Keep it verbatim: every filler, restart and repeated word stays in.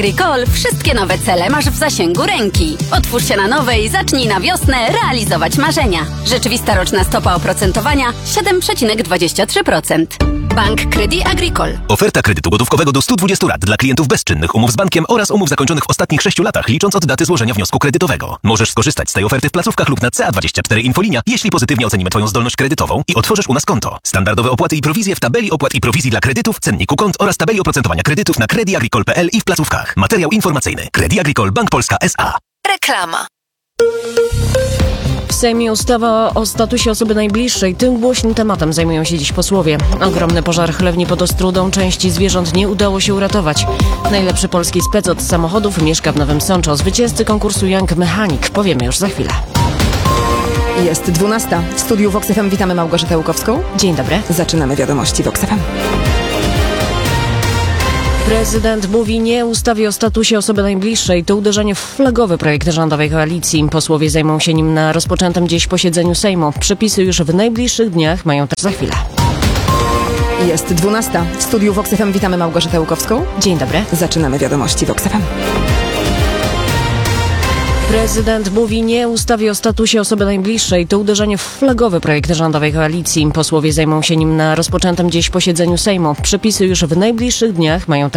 Agricole wszystkie nowe cele masz w zasięgu ręki. Otwórz się na nowe i zacznij na wiosnę realizować marzenia. Rzeczywista roczna stopa oprocentowania siedem przecinek dwadzieścia trzy procent. Bank Crédit Agricole. Oferta kredytu gotówkowego do stu dwudziestu lat dla klientów bezczynnych umów z bankiem oraz umów zakończonych w ostatnich sześciu latach, licząc od daty złożenia wniosku kredytowego. Możesz skorzystać z tej oferty w placówkach lub na C A dwadzieścia cztery Infolinia, jeśli pozytywnie ocenimy Twoją zdolność kredytową i otworzysz u nas konto. Standardowe opłaty i prowizje w tabeli opłat i prowizji dla kredytów, cenniku kont oraz tabeli oprocentowania kredytów na credit agricole kropka p l i w placówkach. Materiał informacyjny. Crédit Agricole Bank Polska S A. Reklama. W Sejmie ustawa o statusie osoby najbliższej. Tym głośnym tematem zajmują się dziś posłowie. Ogromny pożar chlewni pod Ostródą. Części zwierząt nie udało się uratować. Najlepszy polski spec od samochodów mieszka w Nowym Sączu. Zwycięzcy konkursu Young Mechanic powiemy już za chwilę. Jest dwunasta. W studiu Vox F M witamy Małgorzatę Łukowską. Dzień dobry. Zaczynamy wiadomości Vox F M. Prezydent mówi nie ustawie o statusie osoby najbliższej. To uderzenie w flagowy projekt rządowej koalicji. Posłowie zajmą się nim na rozpoczętym dziś posiedzeniu Sejmu. Przepisy już w najbliższych dniach mają też za chwilę. Jest dwunasta. W studiu Vox F M witamy Małgorzatę Łukowską. Dzień dobry. Zaczynamy wiadomości Vox F M. Prezydent mówi nie ustawie o statusie osoby najbliższej. To uderzenie w flagowy projekt rządowej koalicji. Posłowie zajmą się nim na rozpoczętym dziś posiedzeniu Sejmu. Przepisy już w najbliższych dniach mają